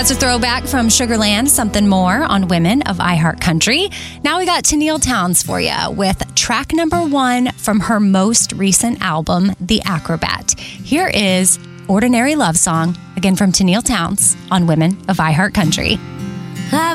That's a throwback from Sugarland, Something More on Women of iHeart Country. Now we got Tenille Townes for you with track number 1 from her most recent album, The Acrobat. Here is Ordinary Love Song, again from Tenille Townes on Women of iHeart Country.